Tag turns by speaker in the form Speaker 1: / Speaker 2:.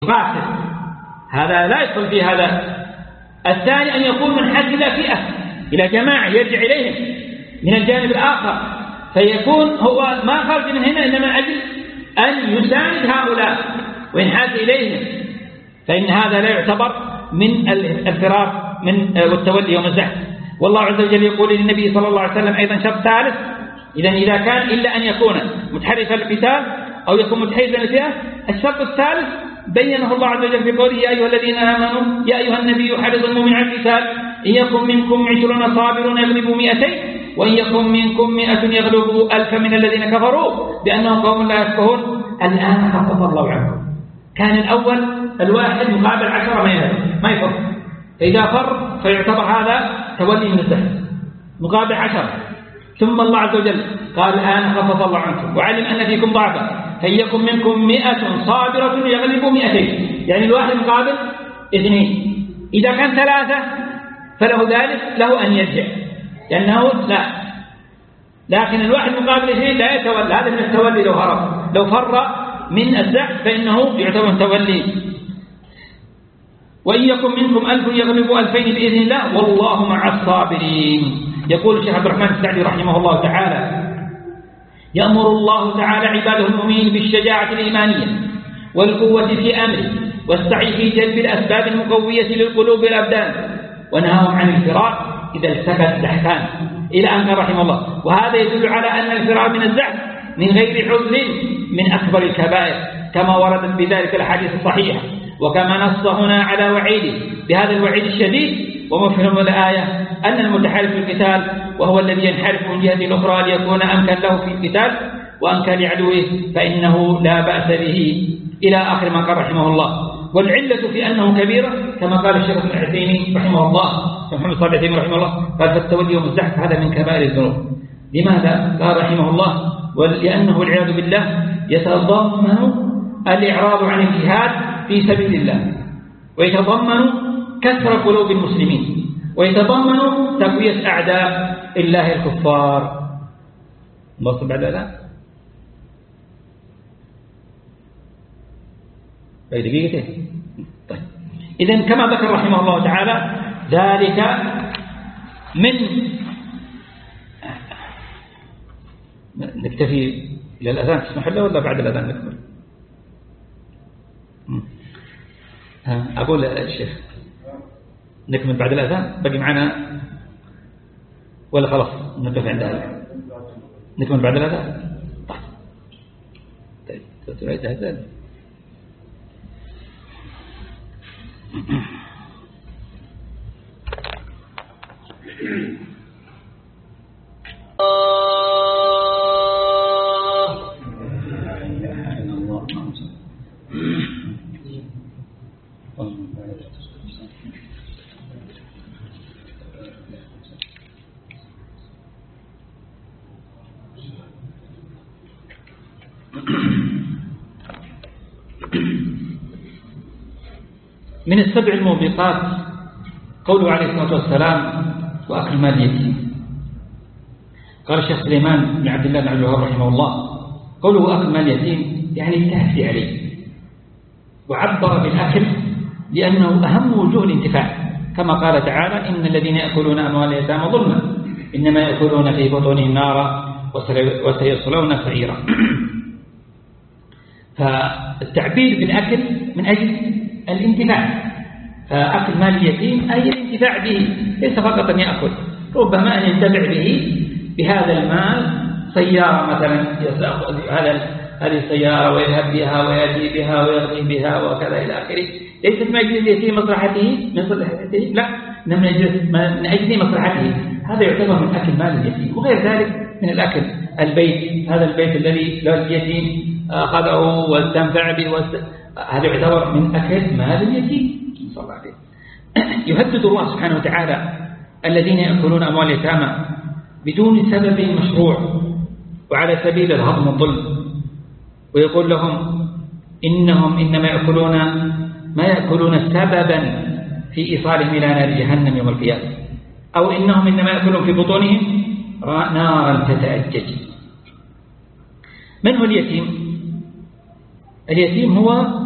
Speaker 1: قاتل، هذا لا يدخل في هذا. الثاني أن يكون منحاز إلى فئة، إلى جماعة يرجع إليهم من الجانب الآخر، فيكون هو ما خرج من هنا إنما أجل أن يساند هؤلاء وينحاز إليهم، فإن هذا لا يعتبر من الفرار من والتولي يوم الزحف. والله عز وجل يقول للنبي صلى الله عليه وسلم أيضا شرط ثالث، إذا كان إلا أن يكون متحرفا للقتال أو يكون متحيزا للفئة. الشرط الثالث بينه الله عز وجل في قوله يا أيها الذين آمنوا يا أيها النبي حرض المؤمنين على القتال إن يكن منكم 20 صابرون يغلبوا 200 وإن يكن منكم 100 يغلبوا 1000 من الذين كفروا بأنهم قوم لا يفقهون. الآن خفف الله عنكم. كان الأول الواحد مقابل 10 ما يفر، فإذا فر فيعتبر هذا تولي من الزحف مقابل 10. ثم الله عز وجل قال الآن خفف الله عنكم وعلم أن فيكم ضعفا فإن يكن منكم 100 صابرة يغلبوا 200، يعني الواحد مقابل 2. إذا كان 3 فله ذلك له أن يرجع لأنه لا، لكن الواحد مقابل 2 لا يتولى، هذا من التولي لو هرب، لو فر من الزحف فإنه يعتبر تولي. وإن يكن منكم 1000 يغلبوا 2000 بإذن الله والله مع الصابرين. يقول الشيخ عبد الرحمن السعدي رحمه الله تعالى يأمر الله تعالى عباده المؤمنين بالشجاعة الإيمانية والقوة في أمره والسعي في جلب الأسباب المقوية للقلوب والأبدان، ونهاهم عن الفرار إذا التقى الزحفان إلى أن رحمه الله. وهذا يدل على أن الفرار من الزحف من غير عذر من أكبر الكبائر كما وردت بذلك الحديث الصحيح، وكما نص هنا على وعيده بهذا الوعيد الشديد. ومفهوم الآية أن المتحارب في القتال وهو الذي ينحرف من جهة الأخرى ليكون أمكن له في القتال وأمكن لعدوه فإنه لا بأس به إلى آخر ما قال رحمه الله. والعلة في أنه كبيرة كما قال الشيخ ابن عثيمين رحمه الله، محمد صالح عثيمين رحمه الله قال فالتولي يوم الزحف هذا من كبائر الذنوب. لماذا؟ قال رحمه الله ولأنه والعياذ بالله يتضمن الإعراض عن الجهاد في سبيل الله، ويتضمن كسر قلوب المسلمين، ويتضمن تقوية أعداء الله الكفار. نوصل بعد ذلك باقي دقيقتين. طيب إذن كما ذكر رحمه الله تعالى ذلك من نكتفي إلى الأذان تسمح له ولا بعد الأذان نكمل؟ أقول الشيخ نكمل بعد الأذان بقي معنا ولا خلاص نقف عند هذا؟ نكمل بعد الأذان. طيب تريد هذا من السبع الموبقات قوله عليه الصلاة والسلام وأكل مال اليتيم. قال الشيخ سليمان بن عبد الله بن عبد الوهاب رحمه الله قوله أكل مال اليتيم يعني التهدي عليه، وعبر بالأكل لأنه أهم وجوه الانتفاع كما قال تعالى إن الذين يأكلون أموال اليتامى ظلما إنما يأكلون في بطونهم نارا وسيصلون سعيرا. فالتعبير بالأكل من أجل الانتفاع، فأكل مال اليتيم أي الانتفاع به، ليس فقط أن يأكل، ربما أن ينتفع به بهذا المال سيارة مثلا هذه السيارة ويذهب بها ويأتي بها ويغني بها وكذا إلى آخره. ليست من أجل اليتيم مصلحته لا، من أجل مصلحته، هذا يعتبر من أكل مال اليتيم. وغير ذلك من الأكل البيت، هذا البيت الذي لا اليتيم أخذه واستنفع به هذا يعتبر من أكل مال اليتيم. صلى الله عليه. يهدد الله سبحانه وتعالى الذين يأكلون أموال اليتامى بدون سبب مشروع وعلى سبيل الهضم والظلم، ويقول لهم إنهم إنما يأكلون سببا في إيصالهم إلى نار جهنم يوم القيامة، أو إنهم إنما يأكلون في بطونهم نارا تتأجج. من هو اليتيم؟ اليتيم هو